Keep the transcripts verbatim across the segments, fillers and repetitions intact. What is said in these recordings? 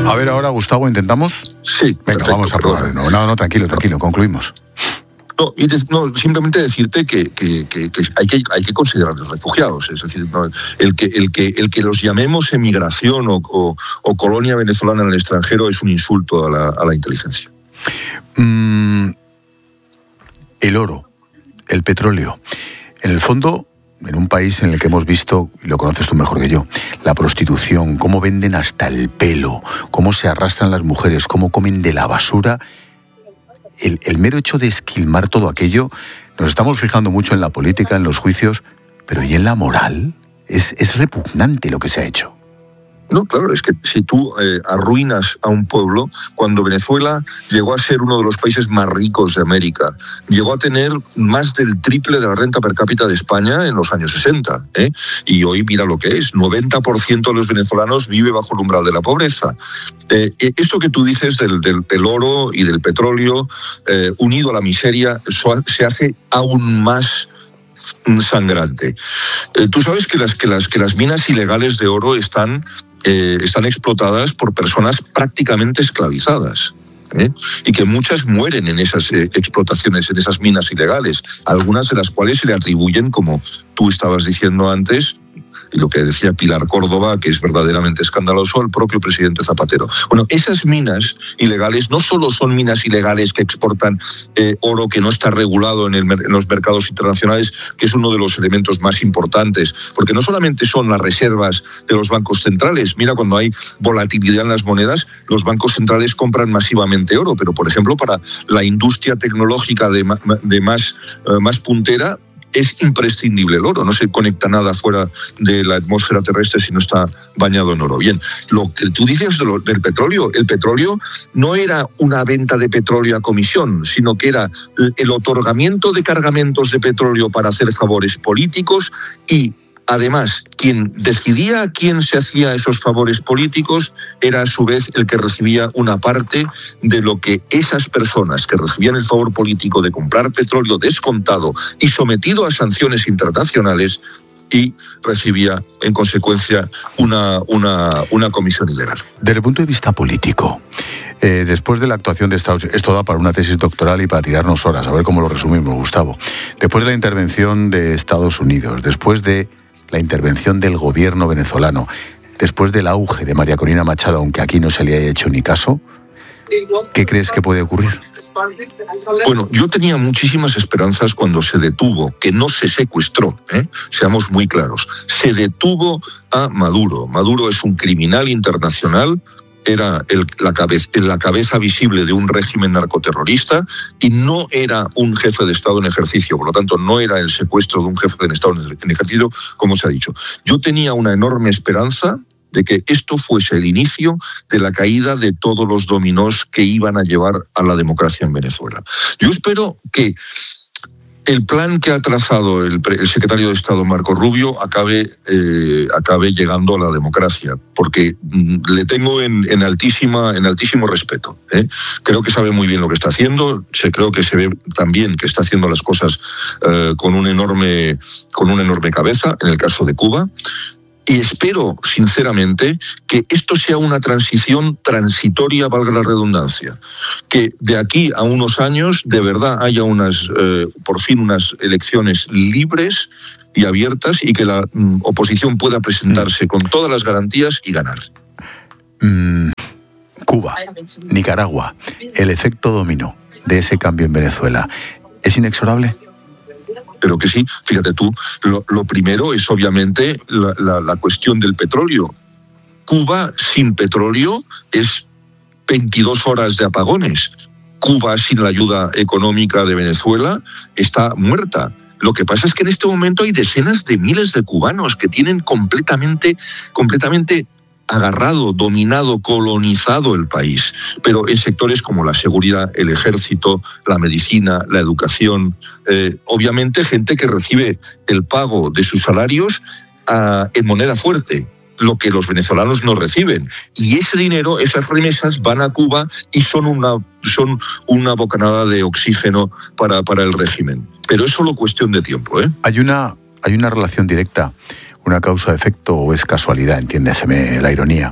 A ver, ahora, Gustavo, ¿intentamos? Sí. Venga, perfecto, vamos a probar de nuevo. No, no, tranquilo, tranquilo, concluimos. No, y de, no, simplemente decirte que, que, que, que, hay que hay que considerar los refugiados, es decir, no, el que el que el que los llamemos emigración o, o, o colonia venezolana en el extranjero es un insulto a la, a la inteligencia. Mm, el oro, el petróleo, en el fondo, en un país en el que hemos visto, y lo conoces tú mejor que yo, la prostitución, cómo venden hasta el pelo, cómo se arrastran las mujeres, cómo comen de la basura. El, el mero hecho de esquilmar todo aquello, nos estamos fijando mucho en la política, en los juicios, pero ¿y en la moral? Es, es repugnante lo que se ha hecho. No, claro, es que si tú eh, arruinas a un pueblo, cuando Venezuela llegó a ser uno de los países más ricos de América, llegó a tener más del triple de la renta per cápita de España en los años sesenta, ¿eh? Y hoy mira lo que es, noventa por ciento de los venezolanos vive bajo el umbral de la pobreza. Eh, esto que tú dices del, del, del oro y del petróleo, eh, unido a la miseria, se hace aún más sangrante. Eh, tú sabes que las, que, las, que las minas ilegales de oro están... Eh, están explotadas por personas prácticamente esclavizadas, ¿eh? Y que muchas mueren en esas eh, explotaciones, en esas minas ilegales, algunas de las cuales se le atribuyen, como tú estabas diciendo antes, y lo que decía Pilar Córdoba, que es verdaderamente escandaloso, al propio presidente Zapatero. Bueno, esas minas ilegales no solo son minas ilegales que exportan eh, oro que no está regulado en, el, en los mercados internacionales, que es uno de los elementos más importantes, porque no solamente son las reservas de los bancos centrales. Mira, cuando hay volatilidad en las monedas, los bancos centrales compran masivamente oro, pero, por ejemplo, para la industria tecnológica de, de más, uh, más puntera, es imprescindible el oro, no se conecta nada fuera de la atmósfera terrestre si no está bañado en oro. Bien, lo que tú dices de lo, del petróleo, el petróleo no era una venta de petróleo a comisión, sino que era el otorgamiento de cargamentos de petróleo para hacer favores políticos y, además, quien decidía a quién se hacía esos favores políticos era a su vez el que recibía una parte de lo que esas personas que recibían el favor político de comprar petróleo descontado y sometido a sanciones internacionales y recibía en consecuencia una, una, una comisión ilegal. Desde el punto de vista político, eh, después de la actuación de Estados Unidos, esto da para una tesis doctoral y para tirarnos horas, a ver cómo lo resumimos, Gustavo. Después de la intervención de Estados Unidos, después de la intervención del gobierno venezolano, después del auge de María Corina Machado, aunque aquí no se le haya hecho ni caso, ¿qué crees que puede ocurrir? Bueno, yo tenía muchísimas esperanzas cuando se detuvo, que no se secuestró, ¿eh? Seamos muy claros, se detuvo a Maduro. Maduro es un criminal internacional, era el, la, cabeza, la cabeza visible de un régimen narcoterrorista y no era un jefe de Estado en ejercicio, por lo tanto no era el secuestro de un jefe de Estado en ejercicio, como se ha dicho. Yo tenía una enorme esperanza de que esto fuese el inicio de la caída de todos los dominós que iban a llevar a la democracia en Venezuela. Yo espero que el plan que ha trazado el, el secretario de Estado Marco Rubio acabe, eh, acabe llegando a la democracia, porque mm, le tengo en, en, altísima, en altísimo respeto. ¿eh? Creo que sabe muy bien lo que está haciendo, se, creo que se ve también que está haciendo las cosas eh, con, un enorme, con una enorme cabeza, en el caso de Cuba. Y espero, sinceramente, que esto sea una transición transitoria, valga la redundancia. Que de aquí a unos años, de verdad, haya unas, eh, por fin unas elecciones libres y abiertas y que la mm, oposición pueda presentarse con todas las garantías y ganar. Mm, Cuba, Nicaragua, el efecto dominó de ese cambio en Venezuela, ¿es inexorable? Pero que sí, fíjate tú, lo, lo primero es obviamente la, la, la cuestión del petróleo. Cuba sin petróleo es veintidós horas de apagones. Cuba sin la ayuda económica de Venezuela está muerta. Lo que pasa es que en este momento hay decenas de miles de cubanos que tienen completamente, completamente agarrado, dominado, colonizado el país, pero en sectores como la seguridad, el ejército, la medicina, la educación, eh, obviamente gente que recibe el pago de sus salarios uh, en moneda fuerte, lo que los venezolanos no reciben. Y ese dinero, esas remesas van a Cuba y son una, son una bocanada de oxígeno para, para el régimen. Pero es solo cuestión de tiempo, ¿eh? Hay una, hay una relación directa, una causa-efecto o es casualidad, entiéndaseme la ironía,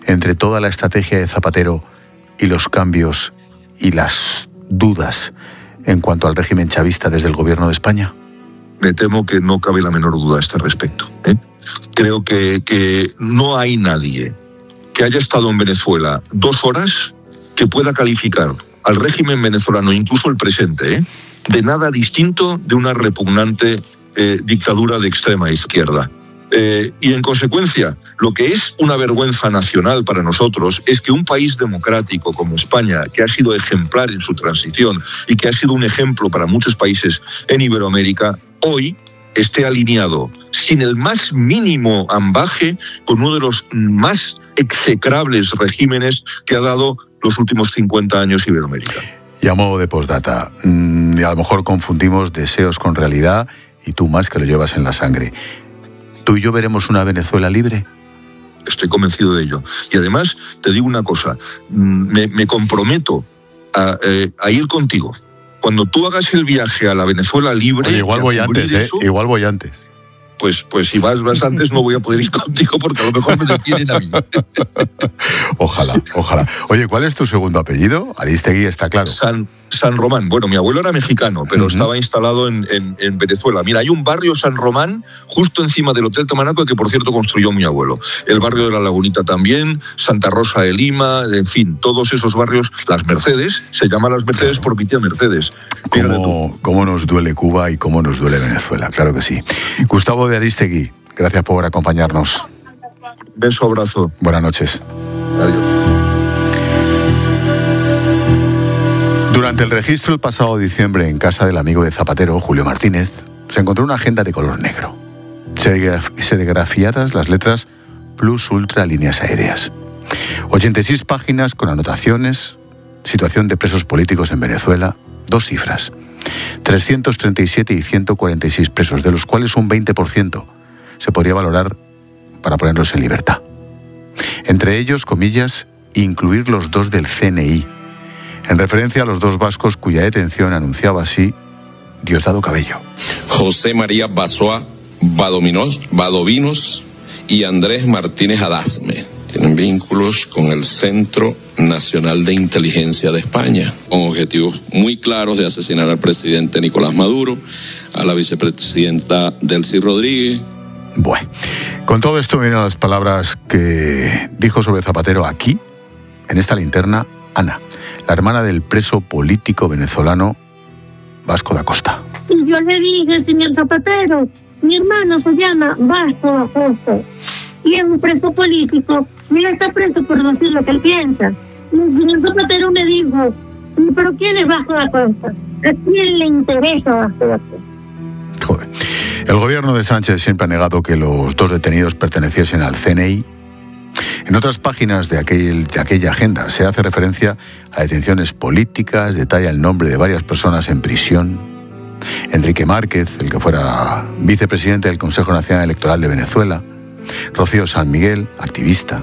entre toda la estrategia de Zapatero y los cambios y las dudas en cuanto al régimen chavista desde el gobierno de España? Me temo que no cabe la menor duda a este respecto, ¿eh? Creo que, que no hay nadie que haya estado en Venezuela dos horas que pueda calificar al régimen venezolano, incluso el presente, ¿eh? de nada distinto de una repugnante eh, dictadura de extrema izquierda. Eh, y en consecuencia, lo que es una vergüenza nacional para nosotros es que un país democrático como España, que ha sido ejemplar en su transición y que ha sido un ejemplo para muchos países en Iberoamérica, hoy esté alineado sin el más mínimo ambaje con uno de los más execrables regímenes que ha dado los últimos cincuenta años Iberoamérica. Y a modo de postdata, mmm, a lo mejor confundimos deseos con realidad y tú más que lo llevas en la sangre. ¿Tú y yo veremos una Venezuela libre? Estoy convencido de ello. Y además, te digo una cosa, me, me comprometo a, eh, a ir contigo. Cuando tú hagas el viaje a la Venezuela libre... Oye, igual voy antes, ¿eh? Eso, igual voy antes. Pues, pues si vas, vas antes no voy a poder ir contigo porque a lo mejor me detienen a mí. Ojalá, ojalá. Oye, ¿cuál es tu segundo apellido? Aristegui, está claro. San, San Román. Bueno, mi abuelo era mexicano, pero uh-huh. estaba instalado en, en, en Venezuela. Mira, hay un barrio San Román justo encima del Hotel Tamanaco que, por cierto, construyó mi abuelo. El barrio de La Lagunita también, Santa Rosa de Lima, en fin, todos esos barrios. Las Mercedes, se llaman Las Mercedes claro. por mi tía Mercedes. ¿Cómo, ¿Cómo nos duele Cuba y cómo nos duele Venezuela? Claro que sí. Gustavo de Aristegui, gracias por acompañarnos. Beso, abrazo. Buenas noches. Adiós. Durante el registro el pasado diciembre en casa del amigo de Zapatero, Julio Martínez, se encontró una agenda de color negro. Serigrafiadas las letras Plus Ultra Líneas Aéreas. ochenta y seis páginas con anotaciones, situación de presos políticos en Venezuela, dos cifras. trescientos treinta y siete y ciento cuarenta y seis presos, de los cuales un veinte por ciento se podría valorar para ponerlos en libertad. Entre ellos, comillas, incluir los dos del C N I, en referencia a los dos vascos cuya detención anunciaba así Diosdado Cabello. José María Basoa Badominos, Badovinos y Andrés Martínez Adasme. Tienen vínculos con el Centro Nacional de Inteligencia de España, con objetivos muy claros de asesinar al presidente Nicolás Maduro, a la vicepresidenta Delcy Rodríguez. Bueno, con todo esto vienen las palabras que dijo sobre Zapatero aquí, en esta linterna, Ana, la hermana del preso político venezolano Vasco da Costa. Yo le dije, señor Zapatero, mi hermano se llama Vasco da Costa y es un preso político. Él está preso por decir lo que él piensa. Y el señor Zapatero me dijo, ¿pero quién es Vasco da Costa? ¿A quién le interesa Vasco da Costa? Joder. El gobierno de Sánchez siempre ha negado que los dos detenidos perteneciesen al C N I. En otras páginas de, aquel, de aquella agenda se hace referencia a detenciones políticas, detalla el nombre de varias personas en prisión. Enrique Márquez, el que fuera vicepresidente del Consejo Nacional Electoral de Venezuela. Rocío San Miguel, activista.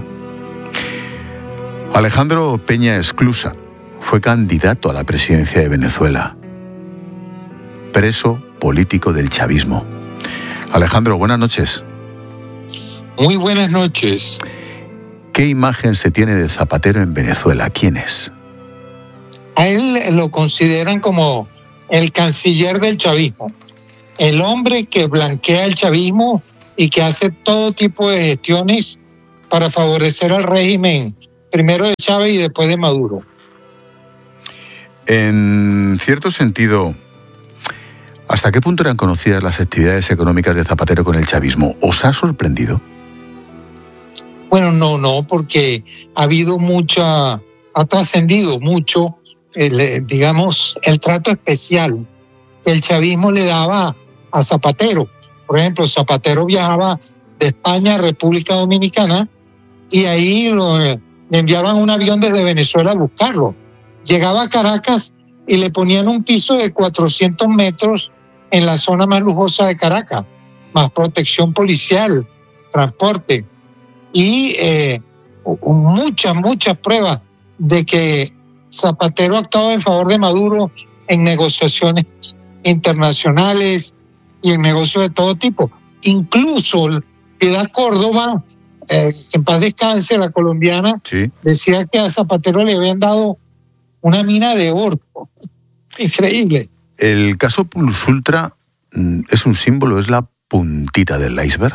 Alejandro Peña Esclusa fue candidato a la presidencia de Venezuela. Preso político del chavismo. Alejandro, buenas noches. Muy buenas noches. ¿Qué imagen se tiene de Zapatero en Venezuela? ¿Quién es? A él lo consideran como el canciller del chavismo, el hombre que blanquea el chavismo y que hace todo tipo de gestiones para favorecer al régimen, primero de Chávez y después de Maduro. En cierto sentido, ¿hasta qué punto eran conocidas las actividades económicas de Zapatero con el chavismo? ¿Os ha sorprendido? Bueno, no, no, porque ha habido mucha, ha trascendido mucho, el, digamos, el trato especial que el chavismo le daba a Zapatero. Por ejemplo, Zapatero viajaba de España a República Dominicana y ahí lo, le enviaban un avión desde Venezuela a buscarlo. Llegaba a Caracas y le ponían un piso de cuatrocientos metros en la zona más lujosa de Caracas, más protección policial, transporte. Y eh, muchas, muchas pruebas de que Zapatero ha actuado en favor de Maduro en negociaciones internacionales y en negocios de todo tipo. Incluso Piedad Córdoba eh, en paz descanse, la colombiana, sí, decía que a Zapatero le habían dado una mina de oro. Increíble. El caso Plus Ultra es un símbolo, es la puntita del iceberg.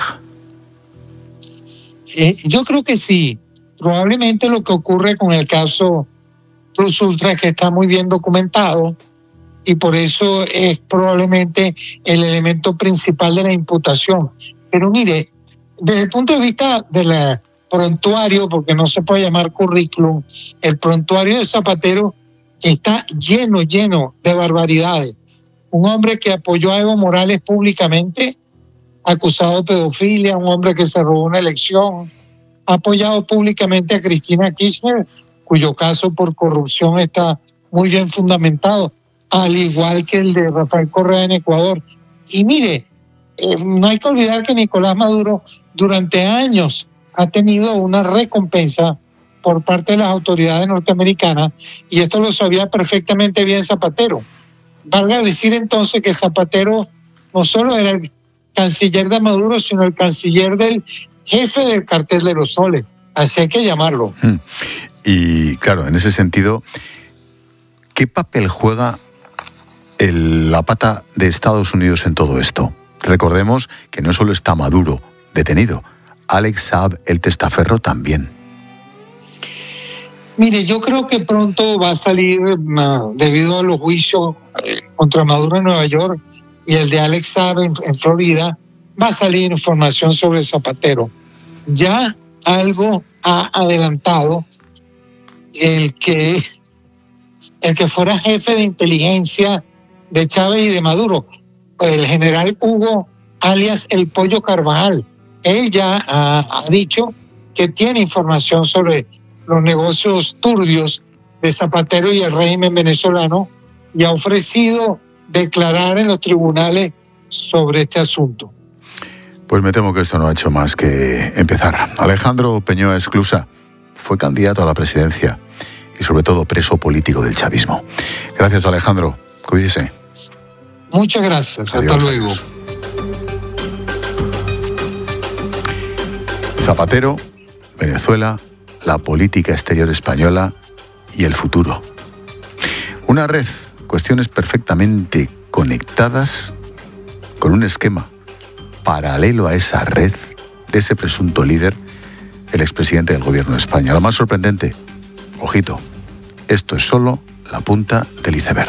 Eh, yo creo que sí. Probablemente lo que ocurre con el caso Plus Ultra es que está muy bien documentado y por eso es probablemente el elemento principal de la imputación. Pero mire, desde el punto de vista del prontuario, porque no se puede llamar currículum, el prontuario de Zapatero está lleno, lleno de barbaridades. Un hombre que apoyó a Evo Morales públicamente, acusado de pedofilia, un hombre que se robó una elección, ha apoyado públicamente a Cristina Kirchner, cuyo caso por corrupción está muy bien fundamentado, al igual que el de Rafael Correa en Ecuador. Y mire, eh, no hay que olvidar que Nicolás Maduro durante años ha tenido una recompensa por parte de las autoridades norteamericanas, y esto lo sabía perfectamente bien Zapatero. Valga decir entonces que Zapatero no solo era el canciller de Maduro, sino el canciller del jefe del cartel de los soles. Así hay que llamarlo. Y claro, en ese sentido, ¿qué papel juega el, la pata de Estados Unidos en todo esto? Recordemos que no solo está Maduro detenido, Alex Saab, el testaferro, también. Mire, yo creo que pronto va a salir, uh, debido a los juicios eh, contra Maduro en Nueva York y el de Alex Saab en, en Florida, va a salir información sobre Zapatero. Ya algo ha adelantado el que, el que fuera jefe de inteligencia de Chávez y de Maduro, el general Hugo, alias el Pollo Carvajal. Él ya ha, ha dicho que tiene información sobre los negocios turbios de Zapatero y el régimen venezolano y ha ofrecido declarar en los tribunales sobre este asunto. Pues me temo que esto no ha hecho más que empezar. Alejandro Peñoa Esclusa fue candidato a la presidencia y sobre todo preso político del chavismo. Gracias, Alejandro. Cuídese. Muchas gracias. Adiós. Hasta luego. Zapatero, Venezuela, la política exterior española y el futuro. Una red, cuestiones perfectamente conectadas con un esquema paralelo a esa red de ese presunto líder, el expresidente del gobierno de España. Lo más sorprendente, ojito, esto es solo la punta del iceberg.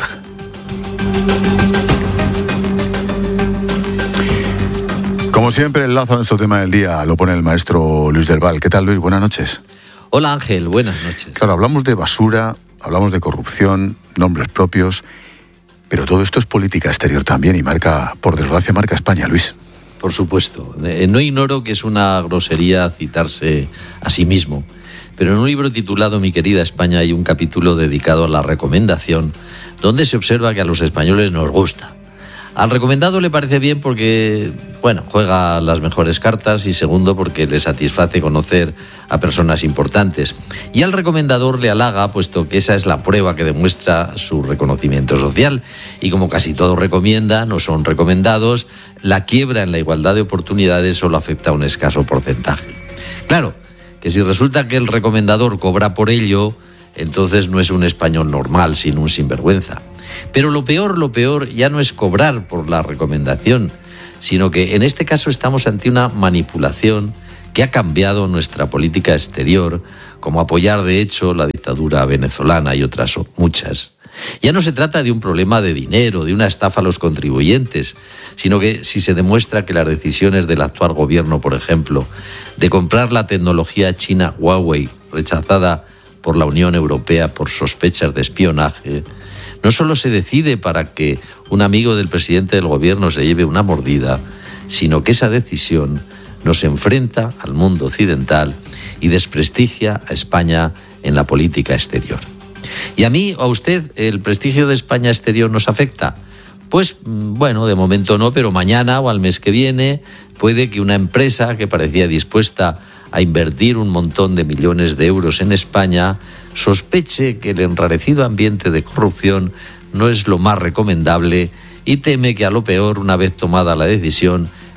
Como siempre, el lazo a nuestro tema del día lo pone el maestro Luis del Val. ¿Qué tal, Luis? Buenas noches. Hola, Ángel. Buenas noches. Claro, hablamos de basura, hablamos de corrupción, nombres propios, pero todo esto es política exterior también y marca, por desgracia, marca España, Luis. Por supuesto. No ignoro que es una grosería citarse a sí mismo, pero en un libro titulado Mi querida España hay un capítulo dedicado a la recomendación, donde se observa que a los españoles nos gusta. Al recomendado le parece bien porque, bueno, juega las mejores cartas y segundo porque le satisface conocer a personas importantes. Y al recomendador le halaga, puesto que esa es la prueba que demuestra su reconocimiento social. Y como casi todos recomiendan o son recomendados, la quiebra en la igualdad de oportunidades solo afecta a un escaso porcentaje. Claro, que si resulta que el recomendador cobra por ello, entonces no es un español normal, sino un sinvergüenza. Pero lo peor, lo peor ya no es cobrar por la recomendación, sino que en este caso estamos ante una manipulación que ha cambiado nuestra política exterior, como apoyar de hecho la dictadura venezolana y otras muchas. Ya no se trata de un problema de dinero, de una estafa a los contribuyentes, sino que si se demuestra que las decisiones del actual gobierno, por ejemplo, de comprar la tecnología china Huawei, rechazada por la Unión Europea por sospechas de espionaje, no solo se decide para que un amigo del presidente del gobierno se lleve una mordida, sino que esa decisión nos enfrenta al mundo occidental y desprestigia a España en la política exterior. ¿Y a mí o a usted el prestigio de España exterior nos afecta? Pues bueno, de momento no, pero mañana o al mes que viene puede que una empresa que parecía dispuesta a invertir un montón de millones de euros en España sospeche que el enrarecido ambiente de corrupción no es lo más recomendable y teme que a lo peor, una vez tomada la decisión,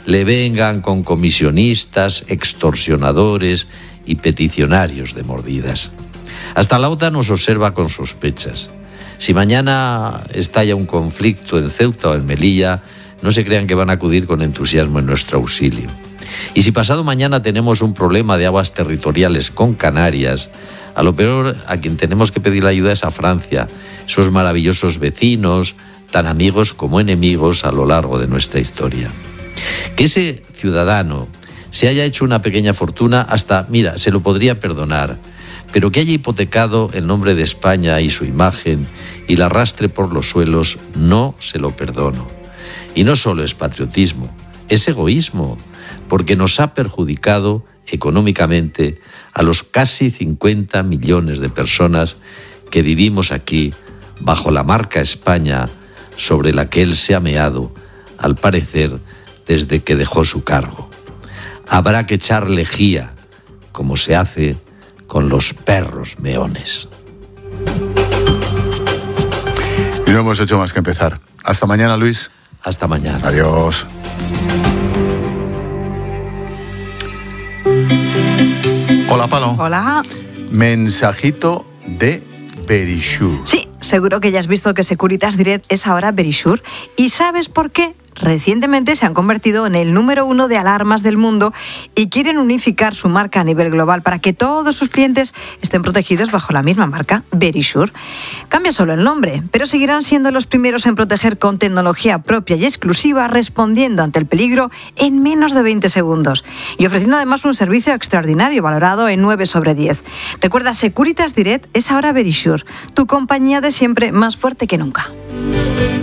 le vengan con comisionistas, extorsionadores y peticionarios de mordidas. Hasta la OTAN nos observa con sospechas. Si mañana estalla un conflicto en Ceuta o en Melilla, no se crean que van a acudir con entusiasmo en nuestro auxilio. Y si pasado mañana tenemos un problema de aguas territoriales con Canarias, a lo peor a quien tenemos que pedir la ayuda es a Francia, esos maravillosos vecinos, tan amigos como enemigos a lo largo de nuestra historia. Que ese ciudadano se haya hecho una pequeña fortuna, hasta, mira, se lo podría perdonar, pero que haya hipotecado el nombre de España y su imagen y la arrastre por los suelos, no se lo perdono. Y no solo es patriotismo, es egoísmo, porque nos ha perjudicado económicamente a los casi cincuenta millones de personas que vivimos aquí bajo la marca España sobre la que él se ha meado, al parecer, desde que dejó su cargo. Habrá que echar lejía, como se hace con los perros meones. Y no hemos hecho más que empezar. Hasta mañana, Luis. Hasta mañana. Adiós. Hola, Palo. Hola. Mensajito de Verisure. Sí, seguro que ya has visto que Securitas Direct es ahora Verisure. ¿Y sabes por qué? Recientemente se han convertido en el número uno de alarmas del mundo y quieren unificar su marca a nivel global para que todos sus clientes estén protegidos bajo la misma marca, Verisure. Cambia solo el nombre, pero seguirán siendo los primeros en proteger con tecnología propia y exclusiva, respondiendo ante el peligro en menos de veinte segundos y ofreciendo además un servicio extraordinario valorado en nueve sobre diez. Recuerda, Securitas Direct es ahora Verisure, tu compañía de siempre más fuerte que nunca.